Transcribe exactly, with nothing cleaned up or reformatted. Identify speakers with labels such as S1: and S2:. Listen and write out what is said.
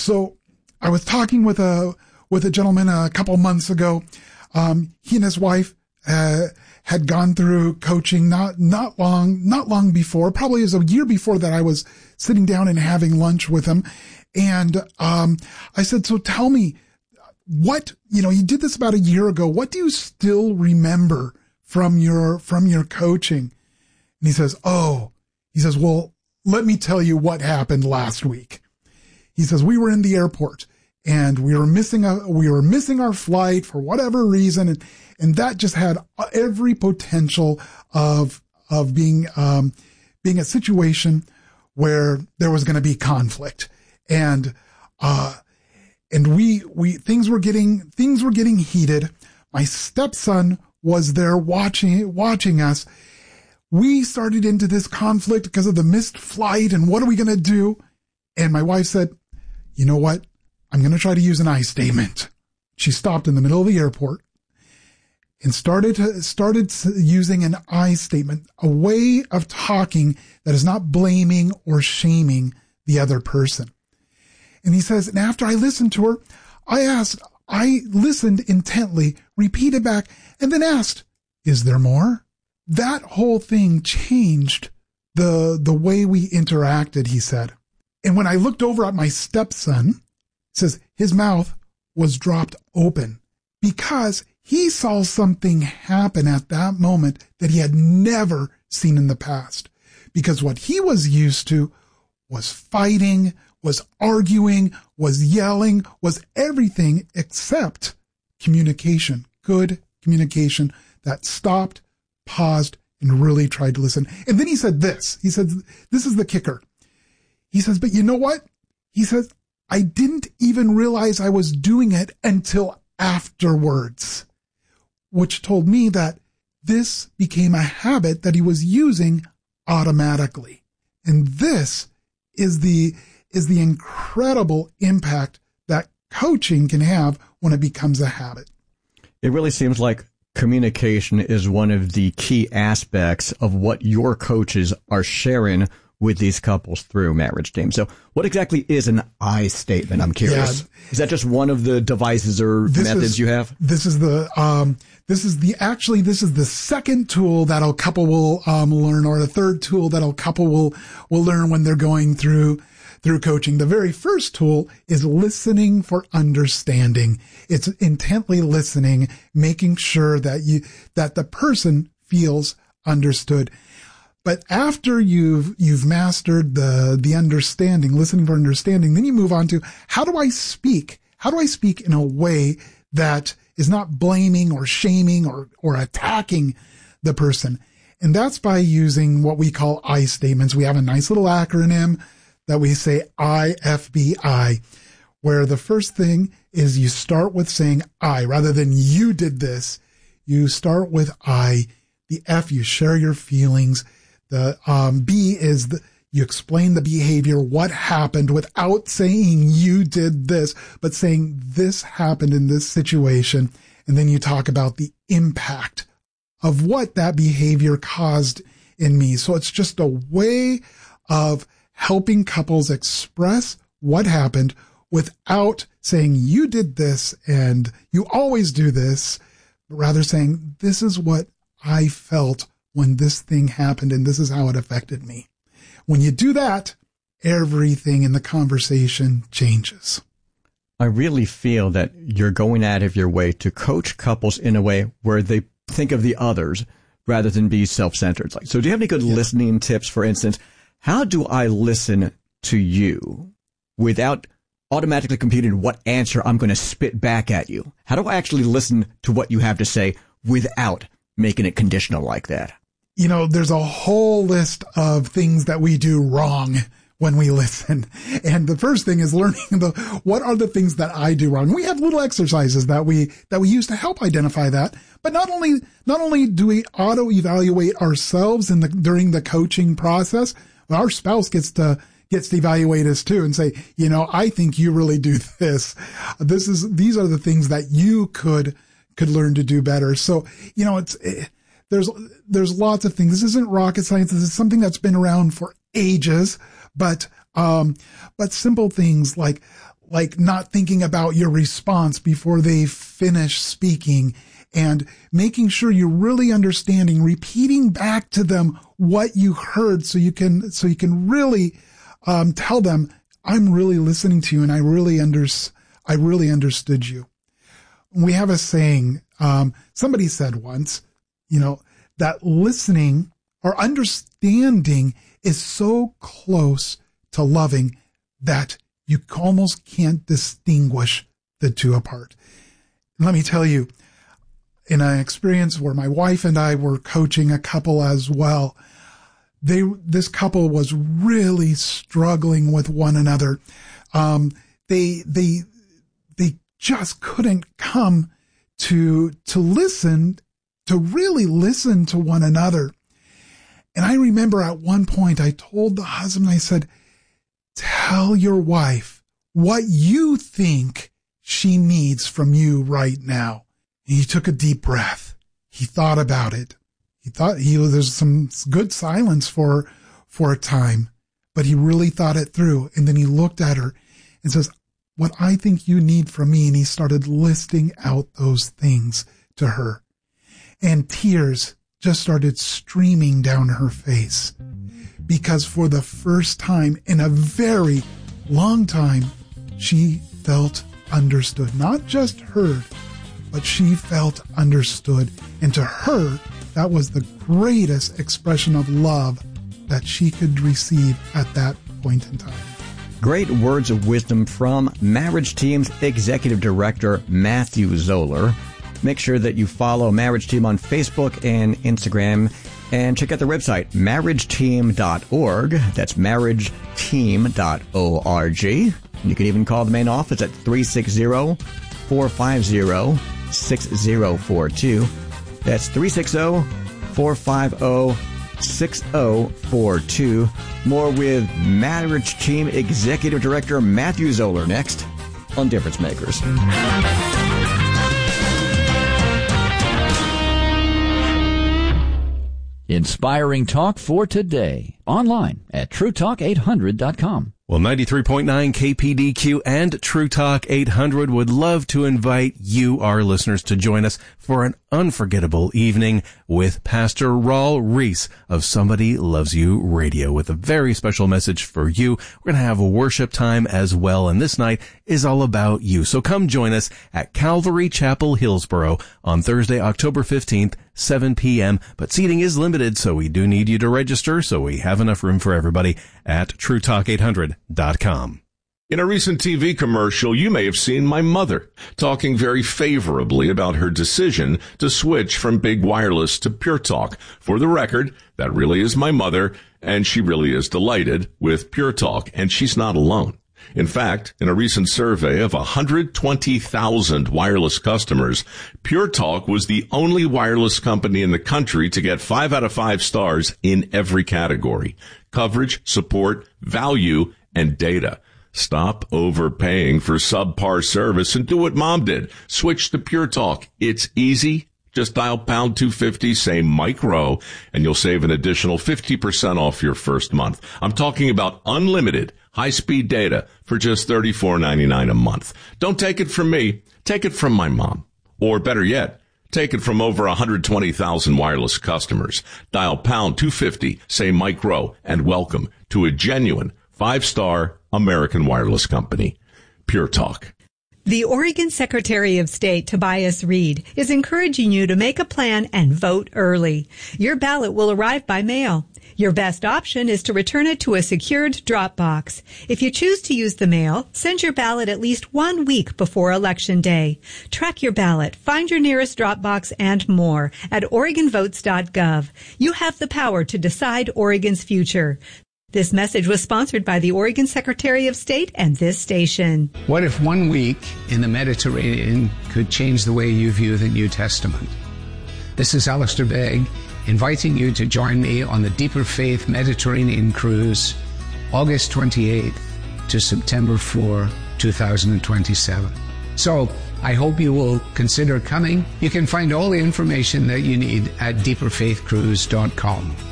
S1: So I was talking with a, with a gentleman a couple months ago. Um, he and his wife, uh, had gone through coaching not, not long, not long before, probably it was a year before that I was sitting down and having lunch with him. And, um, I said, so tell me what, you know, you did this about a year ago. What do you still remember from your, from your coaching? And he says, oh, he says, well, let me tell you what happened last week. He says, we were in the airport and we were missing a, we were missing our flight for whatever reason. And, and that just had every potential of, of being, um, being a situation where there was going to be conflict. And, uh, and we, we, things were getting, things were getting heated. My stepson was there watching, watching us. We started into this conflict because of the missed flight and what are we going to do? And my wife said, you know what? I'm going to try to use an I statement. She stopped in the middle of the airport and started, to, started using an I statement, a way of talking that is not blaming or shaming the other person. And he says, and after I listened to her, I asked, I listened intently, repeated back, and then asked, is there more? That whole thing changed the, the way we interacted, he said. And when I looked over at my stepson, says his mouth was dropped open because he saw something happen at that moment that he had never seen in the past. Because what he was used to was fighting, was arguing, was yelling, was everything except communication, good communication that stopped, paused, and really tried to listen. And then he said this, he said, this is the kicker. He says, but you know what? He says, I didn't even realize I was doing it until afterwards, which told me that this became a habit that he was using automatically. And this is the, is the incredible impact that coaching can have when it becomes a habit.
S2: It really seems like communication is one of the key aspects of what your coaches are sharing with these couples through marriage teams. So what exactly is an I statement? I'm curious. Yeah. Is that just one of the devices or methods
S1: is,
S2: you have?
S1: This is the, um, this is the, actually, this is the second tool that a couple will, um, learn, or the third tool that a couple will, will learn when they're going through, through coaching. The very first tool is listening for understanding. It's intently listening, making sure that you, that the person feels understood. But after you've, you've mastered the, the understanding, listening for understanding, then you move on to how do I speak? How do I speak in a way that is not blaming or shaming or, or attacking the person? And that's by using what we call I statements. We have a nice little acronym that we say I F B I, where the first thing is you start with saying I rather than you did this. You start with I. The F, you share your feelings. The um, B is the, you explain the behavior, what happened without saying you did this, but saying this happened in this situation. And then you talk about the impact of what that behavior caused in me. So it's just a way of helping couples express what happened without saying you did this and you always do this, but rather saying this is what I felt when this thing happened and this is how it affected me. When you do that, everything in the conversation changes.
S2: I really feel that you're going out of your way to coach couples in a way where they think of the others rather than be self-centered. Like, so do you have any good yeah. listening tips? For instance, how do I listen to you without automatically computing what answer I'm going to spit back at you? How do I actually listen to what you have to say without making it conditional like that?
S1: You know, there's a whole list of things that we do wrong when we listen. And the first thing is learning the, what are the things that I do wrong? We have little exercises that we, that we use to help identify that. But not only, not only do we auto evaluate ourselves in the, during the coaching process, our spouse gets to, gets to evaluate us too and say, you know, I think you really do this. This is, these are the things that you could, could learn to do better. So, you know, it's, it, there's, there's lots of things. This isn't rocket science. This is something that's been around for ages, but, um, but simple things like like not thinking about your response before they finish speaking, and making sure you're really understanding, repeating back to them what you heard so you can, so you can really, um, tell them, I'm really listening to you and I really under, I really understood you. We have a saying, um, somebody said once, you know, that listening or understanding is so close to loving that you almost can't distinguish the two apart. And let me tell you, in an experience where my wife and I were coaching a couple as well, they, this couple was really struggling with one another. Um, they, they, they just couldn't come to, to listen, to really listen to one another. And I remember at one point I told the husband, I said, tell your wife what you think she needs from you right now. And he took a deep breath. He thought about it. He thought he, there's some good silence for, for a time, but he really thought it through. And then he looked at her and says, what I think you need from me. And he started listing out those things to her, and tears just started streaming down her face, because for the first time in a very long time, she felt understood, not just heard, but she felt understood. And to her, that was the greatest expression of love that she could receive at that point in time.
S2: Great words of wisdom from Marriage Team's Executive Director, Matthew Zoller. Make sure that you follow Marriage Team on Facebook and Instagram, and check out their website, marriage team dot org. That's marriage team dot org. You can even call the main office at three six zero, four five zero, six zero four two. That's three six zero, four five zero, six zero four two. More with Marriage Team Executive Director Matthew Zoller next on Difference Makers.
S3: Inspiring talk for today. Online at true talk eight hundred dot com.
S4: Well, ninety-three point nine K P D Q and True Talk eight hundred would love to invite you, our listeners, to join us for an unforgettable evening with Pastor Raul Reese of Somebody Loves You Radio with a very special message for you. We're going to have a worship time as well, and this night is all about you. So come join us at Calvary Chapel, Hillsboro on Thursday, October fifteenth, seven p.m. But seating is limited, so we do need you to register so we have enough room for everybody at true talk eight hundred dot com.
S5: In a recent T V commercial, you may have seen my mother talking very favorably about her decision to switch from Big Wireless to Pure Talk. For the record, that really is my mother, and she really is delighted with Pure Talk, and she's not alone. In fact, in a recent survey of one hundred twenty thousand wireless customers, Pure Talk was the only wireless company in the country to get five out of five stars in every category: coverage, support, value, and data. Stop overpaying for subpar service and do what Mom did. Switch to Pure Talk. It's easy. Just dial pound two fifty, say micro, and you'll save an additional fifty percent off your first month. I'm talking about unlimited high-speed data for just thirty-four ninety-nine a month. Don't take it from me. Take it from my mom. Or better yet, take it from over one hundred twenty thousand wireless customers. Dial pound two fifty, say micro, and welcome to a genuine five-star American wireless company. Pure Talk.
S6: The Oregon Secretary of State, Tobias Reed, is encouraging you to make a plan and vote early. Your ballot will arrive by mail. Your best option is to return it to a secured drop box. If you choose to use the mail, send your ballot at least one week before Election Day. Track your ballot, find your nearest drop box, and more at oregon votes dot gov. You have the power to decide Oregon's future. This message was sponsored by the Oregon Secretary of State and this station.
S7: What if one week in the Mediterranean could change the way you view the New Testament? This is Alistair Begg, inviting you to join me on the Deeper Faith Mediterranean Cruise, August twenty-eighth to September fourth, two thousand twenty-seven. So, I hope you will consider coming. You can find all the information that you need at deeper faith cruise dot com.